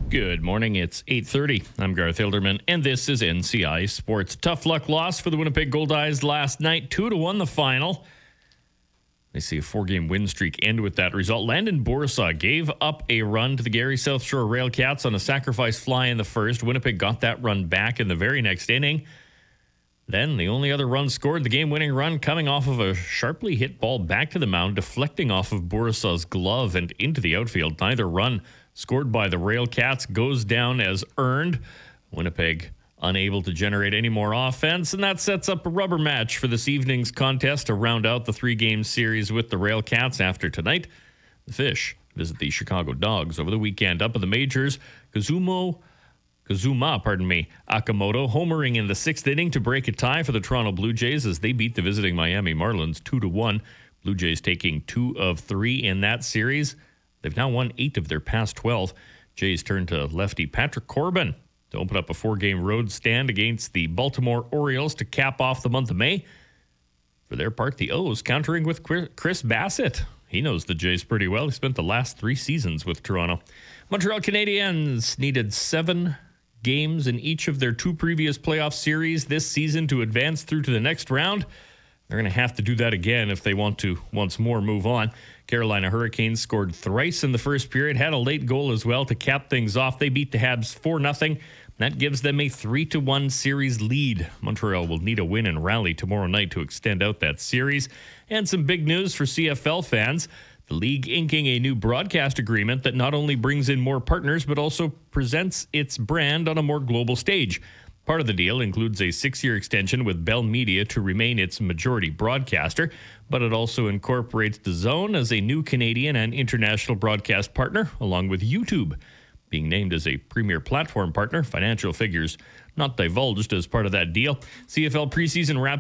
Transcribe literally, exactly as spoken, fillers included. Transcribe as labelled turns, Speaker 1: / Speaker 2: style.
Speaker 1: Good morning. It's eight thirty. I'm Garth Hilderman, and this is N C I Sports. Tough luck loss for the Winnipeg Goldeyes last night. Two to one the final. They see a four-game win streak end with that result. Landon Bourassa gave up a run to the Gary South Shore Railcats on a sacrifice fly in the first. Winnipeg got that run back in the very next inning. Then the only other run scored, the game-winning run coming off of a sharply hit ball back to the mound, deflecting off of Bourassa's glove and into the outfield. Neither run scored by the Railcats goes down as earned. Winnipeg unable to generate any more offense, and that sets up a rubber match for this evening's contest to round out the three-game series with the Railcats. After tonight, the Fish visit the Chicago Dogs over the weekend. Up in the majors, Kazumo Kazuma, pardon me, Akamoto homering in the sixth inning to break a tie for the Toronto Blue Jays as they beat the visiting Miami Marlins two to one. Blue Jays taking two of three in that series. They've now won eight of their past twelve. Jays turn to lefty Patrick Corbin to open up a four-game road stand against the Baltimore Orioles to cap off the month of May. For their part, the O's countering with Chris Bassett. He knows the Jays pretty well. He spent the last three seasons with Toronto. Montreal Canadiens needed seven games in each of their two previous playoff series this season to advance through to the next round. They're going to have to do that again if they want to once more move on. Carolina Hurricanes scored thrice in the first period, had a late goal as well to cap things off. They beat the Habs four nothing. That gives them a three to one series lead. Montreal will need a win and rally tomorrow night to extend out that series. And some big news for C F L fans. The league inking a new broadcast agreement that not only brings in more partners, but also presents its brand on a more global stage. Part of the deal includes a six-year extension with Bell Media to remain its majority broadcaster, but it also incorporates DAZN as a new Canadian and international broadcast partner, along with YouTube being named as a premier platform partner. Financial figures not divulged as part of that deal. C F L preseason wraps